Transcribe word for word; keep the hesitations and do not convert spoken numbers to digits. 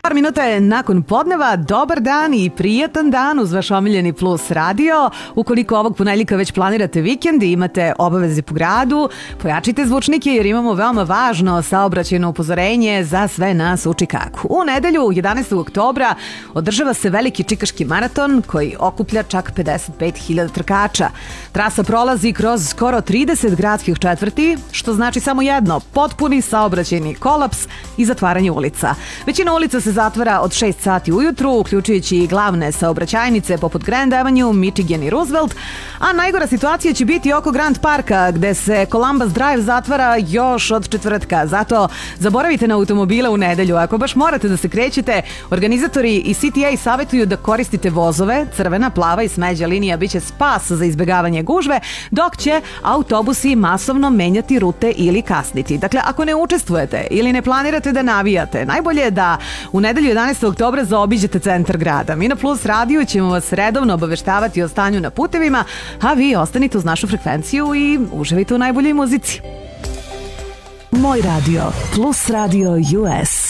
Par minuta je nakon podneva, dobar dan i prijatan dan uz vaš omiljeni Plus radio. Ukoliko ovog ponedjeljka već planirate vikend i imate obaveze po gradu, pojačite zvučnike jer imamo veoma važno saobraćajno upozorenje za sve nas u Čikagu. U nedelju, jedanaestog oktobra, održava se veliki čikaški maraton koji okuplja čak pedeset pet hiljada trkača. Trasa prolazi kroz skoro trideset gradskih četvrti, što znači samo jedno, potpuni saobraćajni kolaps i zatvaranje ulica. Većina ulica se zatvara od šest sati ujutru, uključujući i glavne saobraćajnice poput Grand Avenue, Michigan i Roosevelt, a najgora situacija će biti oko Grand Parka, gde se Columbus Drive zatvara još od četvrtka. Zato zaboravite na automobile u nedelju. Ako baš morate da se krećete, organizatori i C T A savjetuju da koristite vozove, crvena, plava i smeđa linija biće spas za izbjegavanje gužve, dok će autobusi masovno menjati rute ili kasniti. Dakle, ako ne učestvujete ili ne planirate da navijate, najbolje je da u nedelju jedanaestog oktobra zaobiđete centar grada. Mi na Plus radiju ćemo vas redovno obaveštavati o stanju na putevima, a vi ostanite uz našu frekvenciju i uživajte u najboljoj muzici. Moj radio, Plus Radio U S.